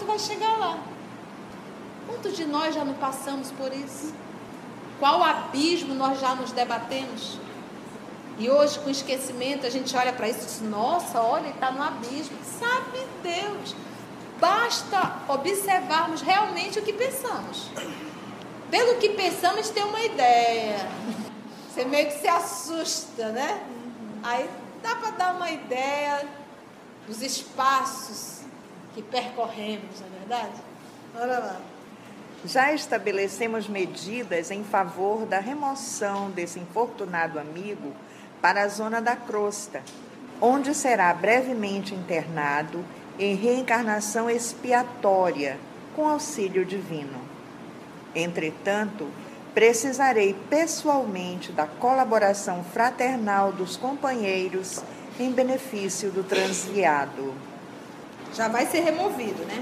vai chegar lá. Quantos de nós já não passamos por isso? Qual abismo nós já nos debatemos? E hoje, com esquecimento, a gente olha para isso e diz, nossa, olha, ele está no abismo. Sabe Deus, basta observarmos realmente o que pensamos. Pelo que pensamos, tem uma ideia. Você meio que se assusta, né? Aí dá para dar uma ideia dos espaços que percorremos, não é verdade? Olha lá. Já estabelecemos medidas em favor da remoção desse infortunado amigo para a zona da crosta, onde será brevemente internado em reencarnação expiatória com auxílio divino. Entretanto, precisarei pessoalmente da colaboração fraternal dos companheiros em benefício do transviado. Já vai ser removido, né?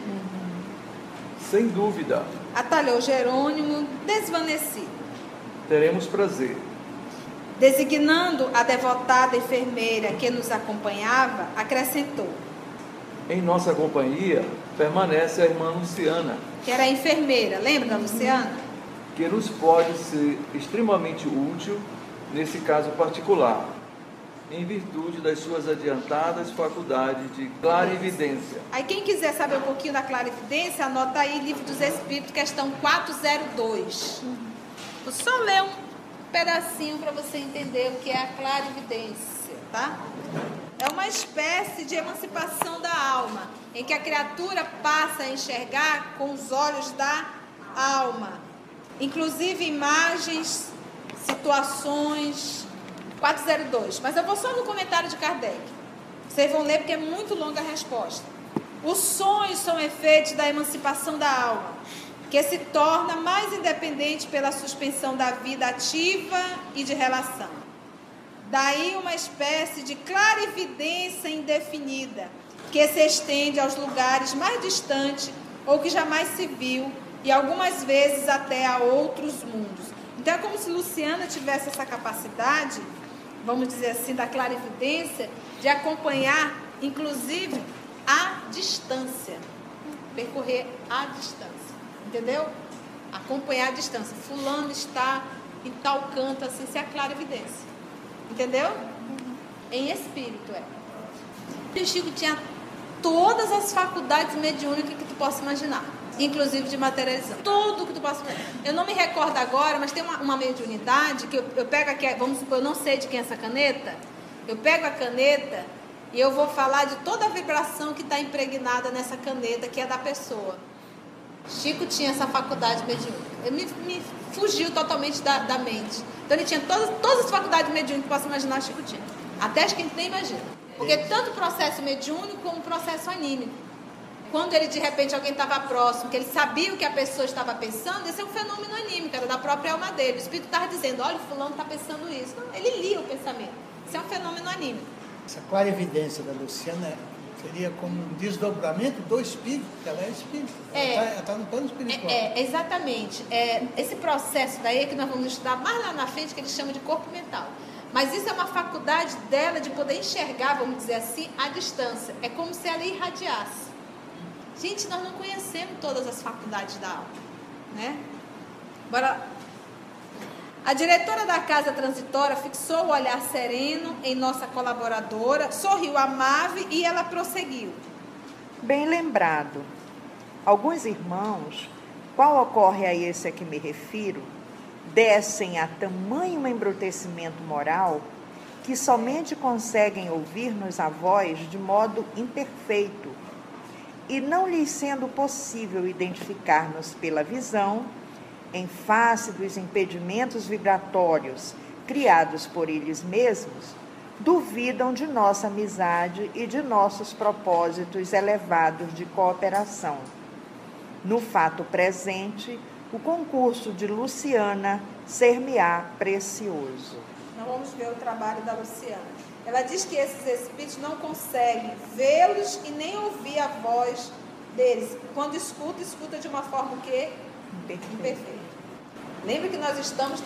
Sem dúvida. Atalhou Jerônimo, desvanecido. Teremos prazer. Designando a devotada enfermeira que nos acompanhava, acrescentou: Em nossa companhia permanece a irmã Luciana, que era a enfermeira, lembra da Luciana? que nos pode ser extremamente útil nesse caso particular, em virtude das suas adiantadas faculdades de clarividência. Aí quem quiser saber um pouquinho da clarividência, anota aí Livro dos Espíritos, questão 402. Vou só ler um pedacinho para você entender o que é a clarividência, tá? É uma espécie de emancipação da alma, em que a criatura passa a enxergar com os olhos da alma, inclusive imagens, situações. 402, mas eu vou só no comentário de Kardec. Vocês vão ler porque é muito longa a resposta. Os sonhos são efeitos da emancipação da alma, que se torna mais independente pela suspensão da vida ativa e de relação. Daí uma espécie de clarividência indefinida, que se estende aos lugares mais distantes ou que jamais se viu, e algumas vezes até a outros mundos. Então é como se Luciana tivesse essa capacidade, vamos dizer assim, da clarividência, de acompanhar, inclusive, a distância. Percorrer a distância. Entendeu? Acompanhar a distância. Fulano está em tal canto, assim, isso é a clarividência. Entendeu? Em espírito, é. O Chico tinha todas as faculdades mediúnicas que tu possa imaginar. Inclusive de materialização. Tudo que tu possa imaginar. Eu não me recordo agora, mas tem uma mediunidade que eu pego aqui, vamos supor, eu não sei de quem é essa caneta. Eu pego a caneta e eu vou falar de toda a vibração que está impregnada nessa caneta, que é da pessoa. Chico tinha essa faculdade mediúnica. Ele me fugiu totalmente da mente. Então ele tinha todas as faculdades mediúnicas que possa imaginar, Chico tinha. Até acho que a gente nem imagina. Porque tanto o processo mediúnico como o processo anímico. Quando ele, de repente, alguém estava próximo, que ele sabia o que a pessoa estava pensando, esse é um fenômeno anímico, era da própria alma dele. O espírito estava dizendo, olha, o fulano está pensando isso. Não, ele lia o pensamento. Isso é um fenômeno anímico. Essa clarividência da Luciana seria como um desdobramento do espírito, porque ela é espírito. Ela está no plano espiritual. Exatamente. Esse processo daí é que nós vamos estudar mais lá na frente, que eles chamam de corpo mental. Mas isso é uma faculdade dela de poder enxergar, vamos dizer assim, a distância. É como se ela irradiasse. Gente, nós não conhecemos todas as faculdades da alma, né? Agora, a diretora da casa transitória fixou o olhar sereno em nossa colaboradora, sorriu amável e ela prosseguiu. Bem lembrado. Alguns irmãos, qual ocorre a esse a que me refiro, descem a tamanho embrutecimento moral que somente conseguem ouvir-nos a voz de modo imperfeito, e não lhes sendo possível identificar-nos pela visão, em face dos impedimentos vibratórios criados por eles mesmos, duvidam de nossa amizade e de nossos propósitos elevados de cooperação. No fato presente, o concurso de Luciana ser-me-á precioso. Nós vamos ver o trabalho da Luciana. Ela diz que esses espíritos não conseguem vê-los e nem ouvir a voz deles. Quando escuta de uma forma o quê? Imperfeita. Lembra que nós estamos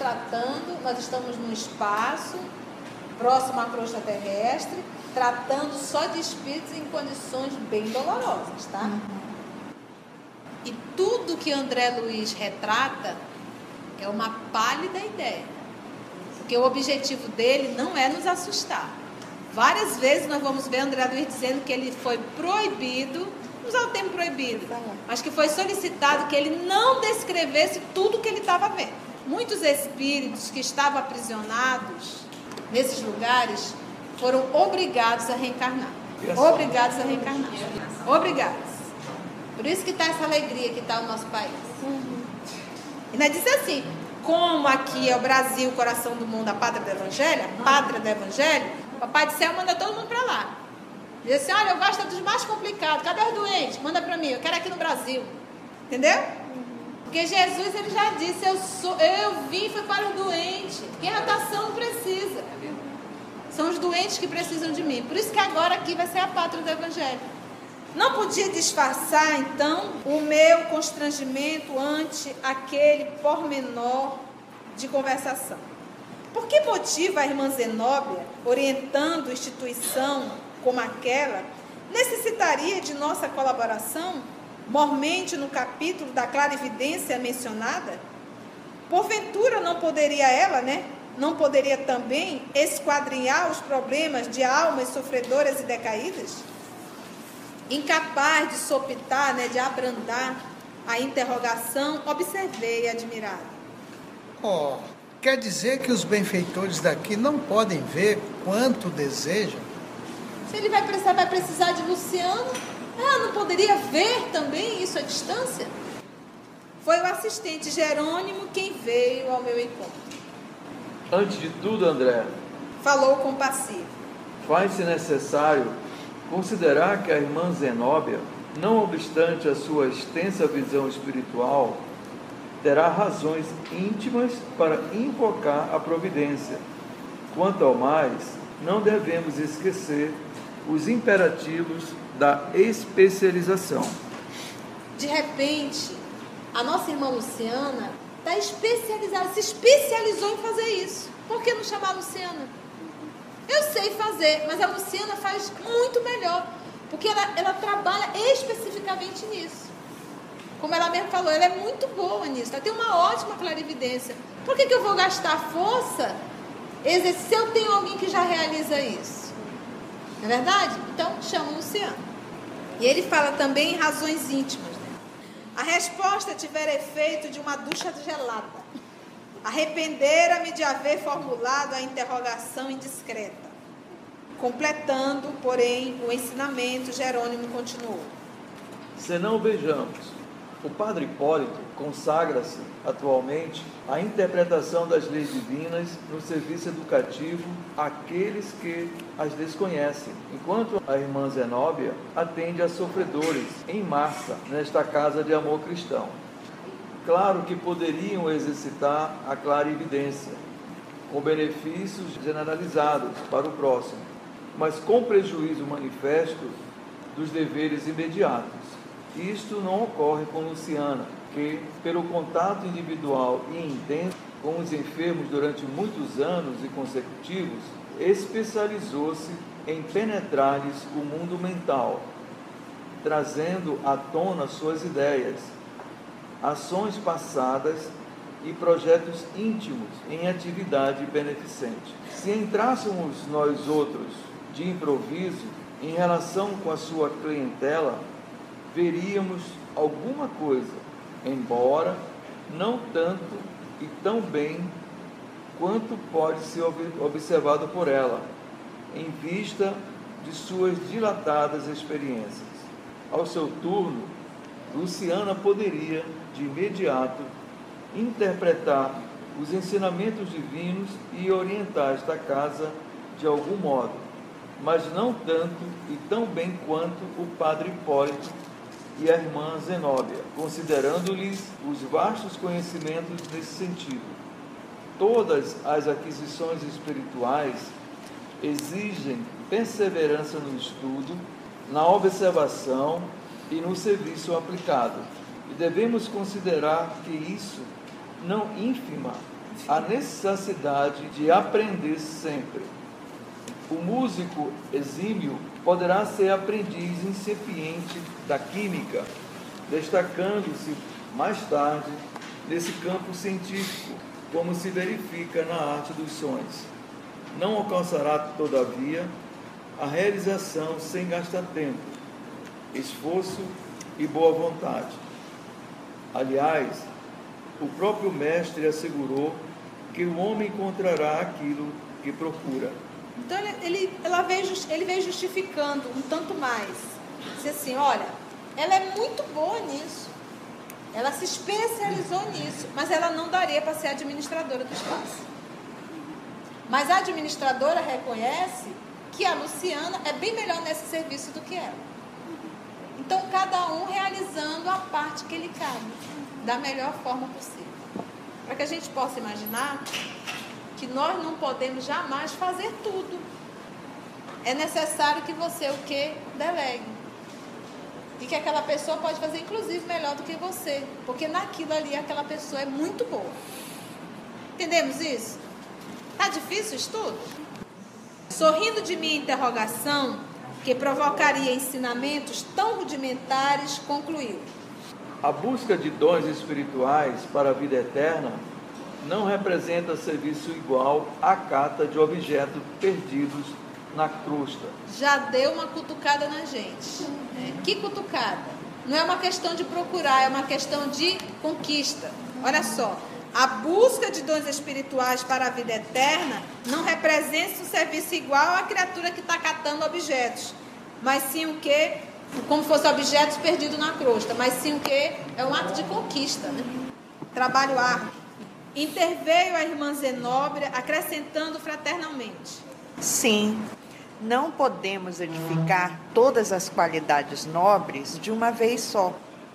num espaço próximo à crosta terrestre, tratando só de espíritos em condições bem dolorosas, tá? E tudo que André Luiz retrata é uma pálida ideia. Porque o objetivo dele não é nos assustar. Várias vezes nós vamos ver André Luiz dizendo que ele foi proibido, não usar o termo proibido, mas que foi solicitado que ele não descrevesse tudo que ele estava vendo. Muitos espíritos que estavam aprisionados nesses lugares foram obrigados a reencarnar. Obrigados a reencarnar. Obrigados. Por isso que está essa alegria que está no nosso país. E nós diz assim, como aqui é o Brasil, o coração do mundo, a pátria do Evangelho, o Papai do Céu manda todo mundo para lá. Diz assim, olha, eu gosto dos mais complicados. Cadê os doentes? Manda para mim, eu quero aqui no Brasil. Entendeu? Porque Jesus, ele já disse, eu vim foi para os doentes. Quem reatação não precisa. São os doentes que precisam de mim. Por isso que agora aqui vai ser a pátria do Evangelho. Não podia disfarçar, então, o meu constrangimento ante aquele pormenor de conversação. Por que motivo a irmã Zenóbia, orientando instituição como aquela, necessitaria de nossa colaboração, mormente no capítulo da clarividência mencionada? Porventura não poderia ela, não poderia também esquadrinhar os problemas de almas sofredoras e decaídas? Incapaz de sopitar, de abrandar a interrogação, observei admirado. Quer dizer que os benfeitores daqui não podem ver quanto desejam? Se ele vai precisar de Luciano, ela não poderia ver também isso à distância? Foi o assistente Jerônimo quem veio ao meu encontro. Antes de tudo, André, falou compassivo, faz-se necessário considerar que a irmã Zenóbia, não obstante a sua extensa visão espiritual, terá razões íntimas para invocar a providência. Quanto ao mais, não devemos esquecer os imperativos da especialização. De repente, a nossa irmã Luciana está especializada, se especializou em fazer isso. Por que não chamar a Luciana? Eu sei fazer, mas a Luciana faz muito melhor, porque ela trabalha especificamente nisso. Como ela mesmo falou, ela é muito boa nisso, ela tem uma ótima clarividência. Por que eu vou gastar força se eu tenho alguém que já realiza isso? Não é verdade? Então, chama o Luciano. E ele fala também em razões íntimas. A resposta tiver efeito de uma ducha gelada. Arrependera-me de haver formulado a interrogação indiscreta. Completando, porém, o ensinamento, Jerônimo continuou. Senão vejamos, o Padre Hipólito consagra-se atualmente à interpretação das leis divinas no serviço educativo àqueles que as desconhecem, enquanto a irmã Zenóbia atende a sofredores em massa nesta casa de amor cristão. Claro que poderiam exercitar a clarividência, com benefícios generalizados para o próximo, mas com prejuízo manifesto dos deveres imediatos. Isto não ocorre com Luciana, que, pelo contato individual e intenso com os enfermos durante muitos anos e consecutivos, especializou-se em penetrar-lhes o mundo mental, trazendo à tona suas ideias, ações passadas e projetos íntimos em atividade beneficente. Se entrássemos nós outros de improviso em relação com a sua clientela, veríamos alguma coisa, embora não tanto e tão bem quanto pode ser observado por ela, em vista de suas dilatadas experiências. Ao seu turno, Luciana poderia, de imediato, interpretar os ensinamentos divinos e orientar esta casa de algum modo, mas não tanto e tão bem quanto o Padre Hipólito e a irmã Zenóbia, considerando-lhes os vastos conhecimentos nesse sentido. Todas as aquisições espirituais exigem perseverança no estudo, na observação e no serviço aplicado. E devemos considerar que isso não ínfima a necessidade de aprender sempre. O músico exímio poderá ser aprendiz incipiente da química, destacando-se mais tarde nesse campo científico, como se verifica na arte dos sonhos. Não alcançará, todavia, a realização sem gastar tempo, esforço e boa vontade. Aliás, o próprio mestre assegurou que o homem encontrará aquilo que procura. Então ele veio justificando um tanto mais. Disse assim, olha, ela é muito boa nisso. Ela se especializou nisso, mas ela não daria para ser administradora do espaço. Mas a administradora reconhece que a Luciana é bem melhor nesse serviço do que ela. Então, cada um realizando a parte que lhe cabe, da melhor forma possível. Para que a gente possa imaginar que nós não podemos jamais fazer tudo. É necessário que você o quê? Delegue. E que aquela pessoa pode fazer, inclusive, melhor do que você. Porque naquilo ali, aquela pessoa é muito boa. Entendemos isso? Tá difícil o estudo? Sorrindo de minha interrogação, que provocaria ensinamentos tão rudimentares, concluiu. A busca de dons espirituais para a vida eterna não representa serviço igual à cata de objetos perdidos na crosta. Já deu uma cutucada na gente. Que cutucada? Não é uma questão de procurar, é uma questão de conquista. Olha só, a busca de dons espirituais para a vida eterna não representa um serviço igual à criatura que está catando objetos, mas sim o quê? Como se fossem objetos perdidos na crosta, mas sim o quê? É um ato de conquista, né? Trabalho árduo. Interveio a irmã Zenóbria, acrescentando fraternalmente. Sim, não podemos edificar todas as qualidades nobres de uma vez só.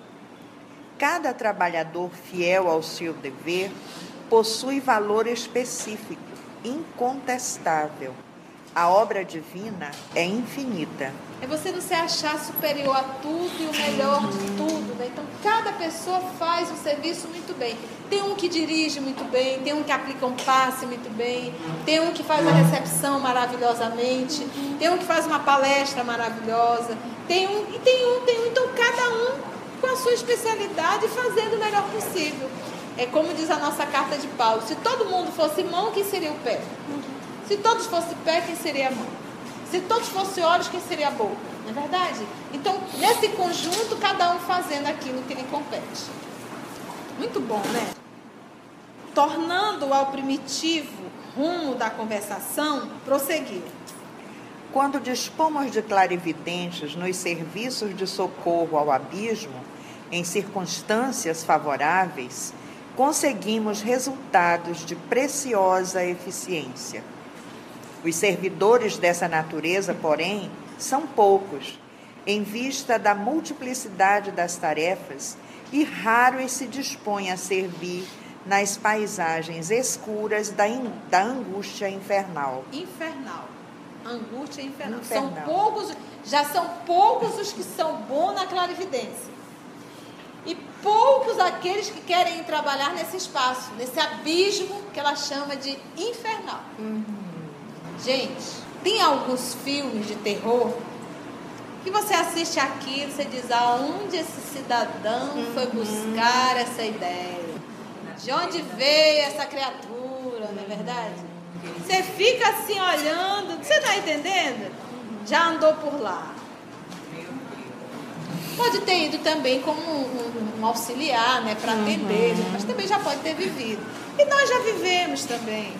Cada trabalhador fiel ao seu dever possui valor específico, incontestável. A obra divina é infinita. É você não se achar superior a tudo e o melhor de tudo, né? Então, cada pessoa faz o serviço muito bem. Tem um que dirige muito bem, tem um que aplica um passe muito bem, tem um que faz a recepção maravilhosamente, tem um que faz uma palestra maravilhosa, tem um. Então, cada um com a sua especialidade fazendo o melhor possível. É como diz a nossa carta de Paulo, se todo mundo fosse mão, quem seria o pé? Se todos fossem pé, quem seria a mão? Se todos fossem olhos, quem seria a boca? Não é verdade? Então, nesse conjunto, cada um fazendo aquilo que lhe compete. Muito bom, né? Tornando ao primitivo rumo da conversação, prosseguiu. Quando dispomos de clarividentes nos serviços de socorro ao abismo, em circunstâncias favoráveis, conseguimos resultados de preciosa eficiência. Os servidores dessa natureza, porém, são poucos, em vista da multiplicidade das tarefas, e raros se dispõem a servir nas paisagens escuras da angústia infernal. Infernal. Angústia infernal. Já são poucos os que são bons na clarividência. E poucos aqueles que querem ir trabalhar nesse espaço, nesse abismo que ela chama de infernal. Gente, tem alguns filmes de terror que você assiste aquilo, você diz, aonde esse cidadão foi buscar essa ideia? De onde veio essa criatura, não é verdade? Você fica assim olhando, você está entendendo? Já andou por lá. Pode ter ido também como um auxiliar, né, para atender, mas também já pode ter vivido. E nós já vivemos também.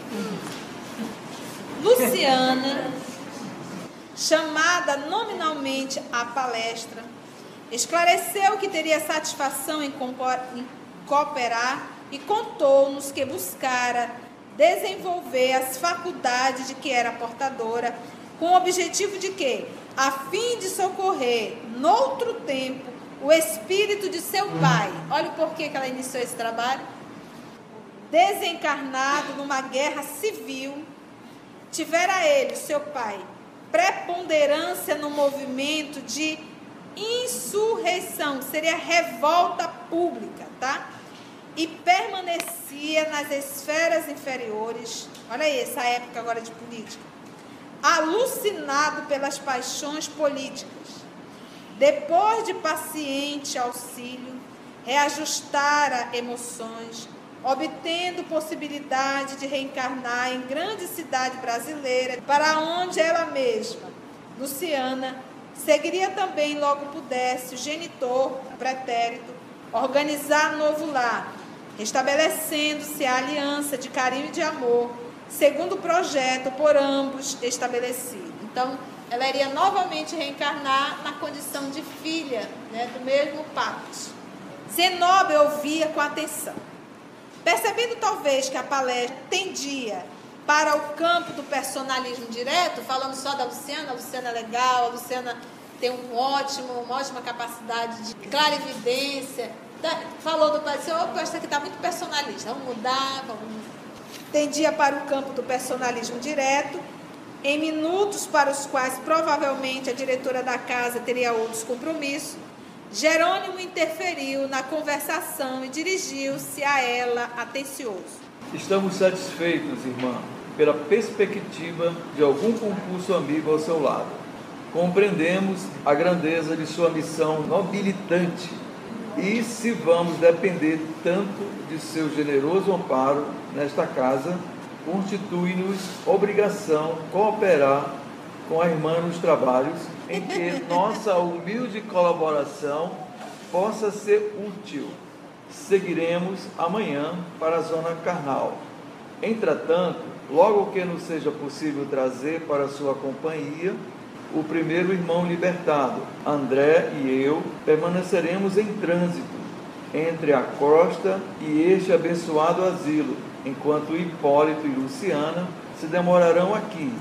Luciana, chamada nominalmente à palestra, esclareceu que teria satisfação em cooperar e contou-nos que buscara desenvolver as faculdades de que era portadora, com o objetivo de que, a fim de socorrer, noutro tempo, o espírito de seu pai. Olha o porquê que ela iniciou esse trabalho. Desencarnado numa guerra civil, tivera ele, seu pai, preponderância no movimento de insurreição, seria revolta pública, tá? E permanecia nas esferas inferiores, olha aí, essa época agora de política, alucinado pelas paixões políticas, depois de paciente auxílio, reajustara emoções, obtendo possibilidade de reencarnar em grande cidade brasileira, para onde ela mesma, Luciana, seguiria também, logo pudesse, o genitor, o pretérito, organizar novo lar, estabelecendo-se a aliança de carinho e de amor, segundo o projeto por ambos estabelecido. Então, ela iria novamente reencarnar na condição de filha, né, do mesmo pacto. Zenobia ouvia com atenção. Percebendo talvez que a palestra tendia para o campo do personalismo direto, falando só da Luciana, a Luciana é legal, a Luciana tem uma ótima capacidade de clarividência, falou do pai, opa, essa aqui está muito personalista, vamos mudar, tendia para o campo do personalismo direto, em minutos para os quais provavelmente a diretora da casa teria outros compromissos. Jerônimo interferiu na conversação e dirigiu-se a ela atencioso. Estamos satisfeitos, irmã, pela perspectiva de algum concurso amigo ao seu lado. Compreendemos a grandeza de sua missão nobilitante e, se vamos depender tanto de seu generoso amparo nesta casa, constitui-nos obrigação cooperar com a irmã nos trabalhos em que nossa humilde colaboração possa ser útil. Seguiremos amanhã para a zona carnal. Entretanto, logo que nos seja possível trazer para sua companhia o primeiro irmão libertado, André e eu permaneceremos em trânsito entre a costa e este abençoado asilo, enquanto Hipólito e Luciana se demorarão aqui,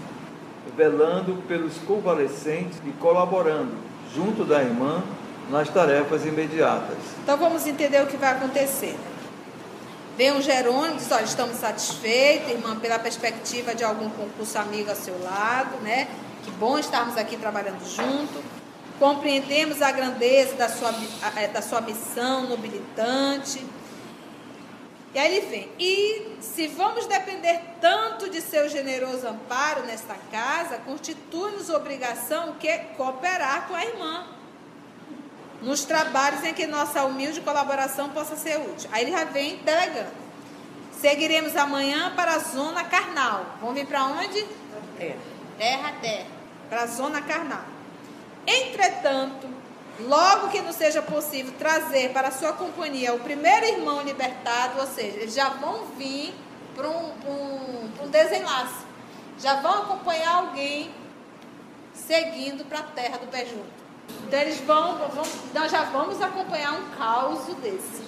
velando pelos convalescentes e colaborando, junto da irmã, nas tarefas imediatas. Então vamos entender o que vai acontecer. Vem o Jerônimo, diz, olha, estamos satisfeitos, irmã, pela perspectiva de algum concurso amigo ao seu lado, né? Que bom estarmos aqui trabalhando junto. Compreendemos a grandeza da sua missão nobilitante. E aí ele vem, e se vamos depender tanto de seu generoso amparo nesta casa, constitui-nos obrigação que cooperar com a irmã nos trabalhos em que nossa humilde colaboração possa ser útil. Aí ele já vem delegando. Seguiremos amanhã para a zona carnal. Vamos vir para onde? Terra. Para a zona carnal. Entretanto, logo que não seja possível trazer para a sua companhia o primeiro irmão libertado, ou seja, eles já vão vir para um desenlace. Já vão acompanhar alguém seguindo para a terra do pé junto. Então eles nós já vamos acompanhar um caos desse.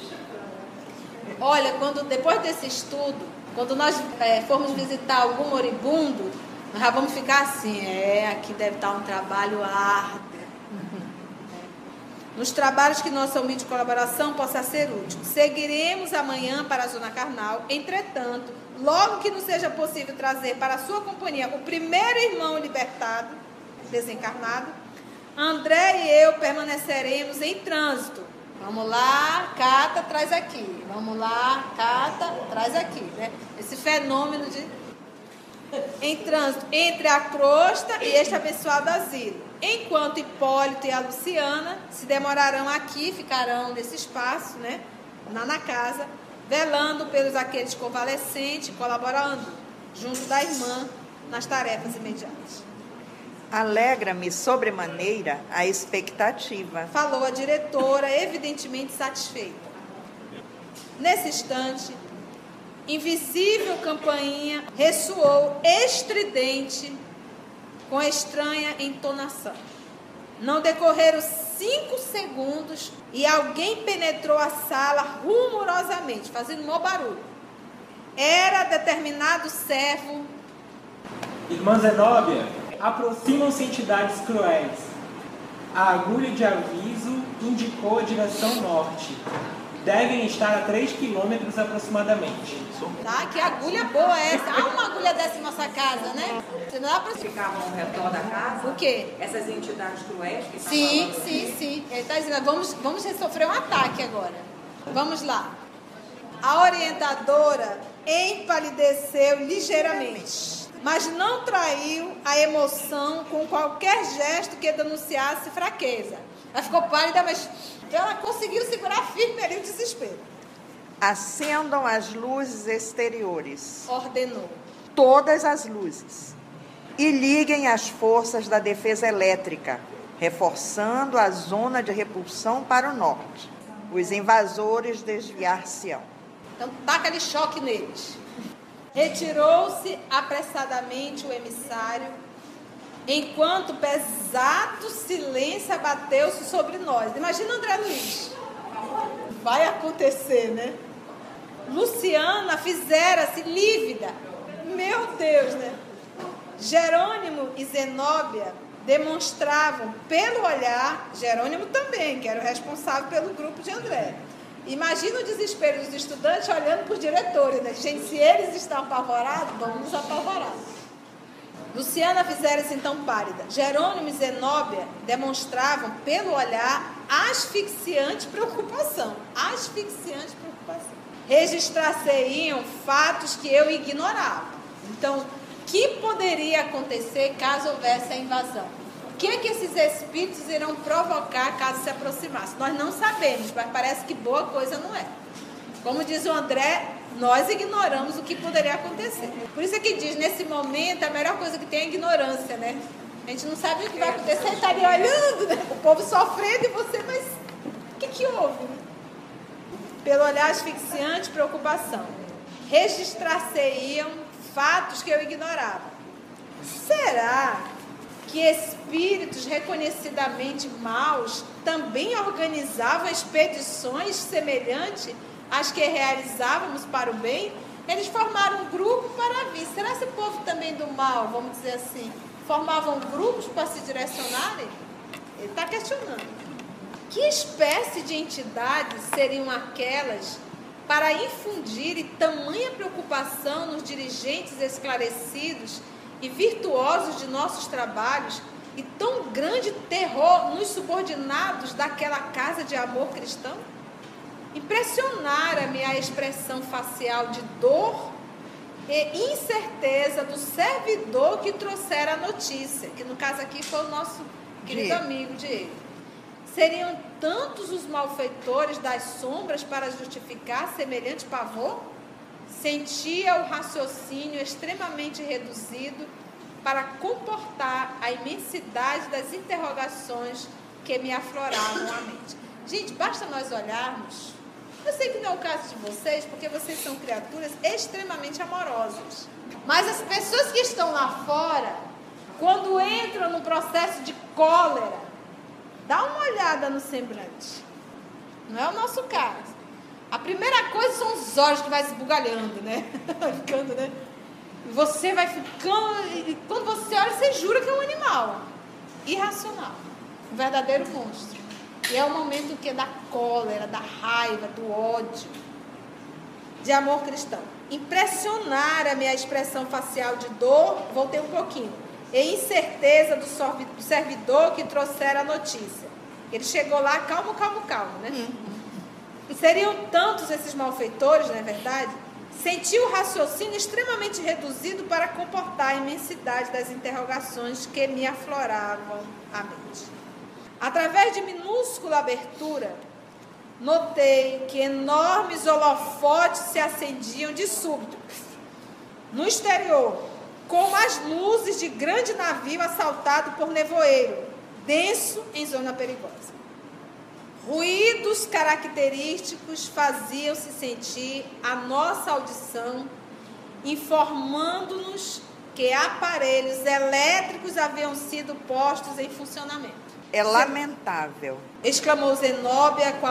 Olha, depois desse estudo, quando nós formos visitar algum moribundo, nós já vamos ficar assim, aqui deve estar um trabalho árduo. Nos trabalhos que nossa humilde colaboração possa ser útil. Seguiremos amanhã para a zona carnal. Entretanto, logo que não seja possível trazer para a sua companhia o primeiro irmão libertado, desencarnado, André e eu permaneceremos em trânsito. Vamos lá, Cata, traz aqui. Vamos lá, Cata, traz aqui. Né? Esse fenômeno em trânsito entre a crosta e este abençoado asilo. Enquanto Hipólito e a Luciana se demorarão aqui, ficarão nesse espaço, né, na casa, velando pelos aqueles convalescentes, colaborando junto da irmã nas tarefas imediatas. Alegra-me sobremaneira a expectativa. Falou a diretora, evidentemente satisfeita. Nesse instante, invisível campainha ressoou estridente com estranha entonação. Não decorreram 5 segundos e alguém penetrou a sala rumorosamente, fazendo um mau barulho. Era determinado servo. Irmã Zenóbia, aproximam-se entidades cruéis. A agulha de aviso indicou a direção norte. Devem estar a 3 quilômetros aproximadamente. Tá, que agulha boa é essa? Há uma agulha dessa em nossa casa, né? Você não dá pra... Ficavam ao redor da casa? O quê? Essas entidades cruéis que estão Sim. Ele está dizendo, vamos sofrer um ataque agora. Vamos lá. A orientadora empalideceu ligeiramente. mas não traiu a emoção com qualquer gesto que denunciasse fraqueza. Ela ficou pálida, mas ela conseguiu segurar firme ali o desespero. Acendam as luzes exteriores. Ordenou. Todas as luzes. E liguem as forças da defesa elétrica, reforçando a zona de repulsão para o norte. Os invasores desviar-se-ão. Então, taca-lhe choque neles. Retirou-se apressadamente o emissário, enquanto pesado silêncio abateu-se sobre nós. Imagina André Luiz. Vai acontecer, né? Luciana fizera-se lívida. Meu Deus, né? Jerônimo e Zenóbia demonstravam pelo olhar, Jerônimo também, que era o responsável pelo grupo de André. Imagina o desespero dos estudantes olhando para os diretores, né? Gente, se eles estão apavorados, vamos nos apavorar. Luciana fizera-se então pálida. Jerônimo e Zenóbia demonstravam pelo olhar asfixiante preocupação. Asfixiante preocupação. Registrar-se-iam fatos que eu ignorava. Então, o que poderia acontecer caso houvesse a invasão? O que esses espíritos irão provocar caso se aproximassem? Nós não sabemos, mas parece que boa coisa não é. Como diz o André, nós ignoramos o que poderia acontecer. Por isso é que diz, nesse momento, a melhor coisa que tem é a ignorância, né? A gente não sabe o que vai acontecer, está ali olhando, né? O povo sofrendo e você, mas o que houve? Né? Pelo olhar asfixiante, preocupação. Registrar-se-iam fatos que eu ignorava. Será que espíritos reconhecidamente maus também organizavam expedições semelhantes às que realizávamos para o bem? Eles formaram um grupo para vir. Será que esse povo também do mal, vamos dizer assim, formavam grupos para se direcionarem? Ele está questionando. Que espécie de entidades seriam aquelas para infundirem tamanha preocupação nos dirigentes esclarecidos e virtuosos de nossos trabalhos e tão grande terror nos subordinados daquela casa de amor cristão? Impressionara-me a expressão facial de dor e incerteza do servidor que trouxera a notícia, que no caso aqui foi o nosso querido amigo Diego. Seriam tantos os malfeitores das sombras para justificar semelhante pavor? Sentia o raciocínio extremamente reduzido para comportar a imensidade das interrogações que me afloravam à mente. Gente, basta nós olharmos. Eu sei que não é o caso de vocês, porque vocês são criaturas extremamente amorosas. Mas as pessoas que estão lá fora, quando entram no processo de cólera, dá uma olhada no semblante. Não é o nosso caso. A primeira coisa são os olhos que vai esbugalhando, né? Ficando, né? E você vai ficando... E quando você olha, você jura que é um animal. Irracional. Um verdadeiro monstro. E é o momento que da cólera, da raiva, do ódio. De amor cristão. Impressionara-me a expressão facial de dor, voltei um pouquinho, e incerteza do servidor que trouxera a notícia. Ele chegou lá, calmo, né? E seriam tantos esses malfeitores, não é verdade? Senti o raciocínio extremamente reduzido para comportar a imensidade das interrogações que me afloravam à mente. Através de minúscula abertura, notei que enormes holofotes se acendiam de súbito no exterior, como as luzes de grande navio assaltado por nevoeiro, denso em zona perigosa. Ruídos característicos faziam-se sentir à nossa audição, informando-nos que aparelhos elétricos haviam sido postos em funcionamento. É lamentável, exclamou Zenóbia com a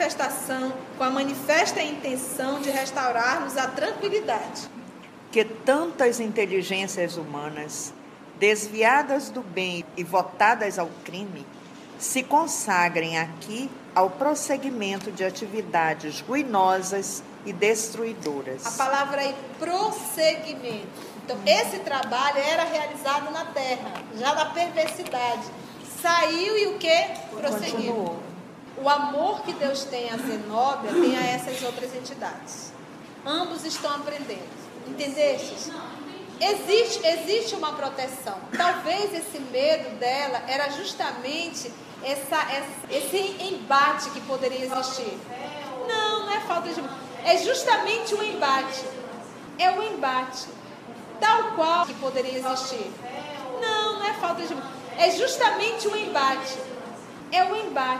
manifesta intenção de restaurar-nos a tranquilidade, que tantas inteligências humanas, desviadas do bem e votadas ao crime, se consagrem aqui ao prosseguimento de atividades ruinosas e destruidoras. A palavra aí, prosseguimento. Então, esse trabalho era realizado na terra, já na perversidade. Saiu e o que? Prosseguiu. Continuou. O amor que Deus tem a Zenóbia tem a essas outras entidades. Ambos estão aprendendo. Entendeste? Existe uma proteção. Talvez esse medo dela era justamente esse embate que poderia existir. Não é falta de... É justamente o embate. É o embate. Tal qual que poderia existir. Não é falta de... É justamente o embate. É o embate.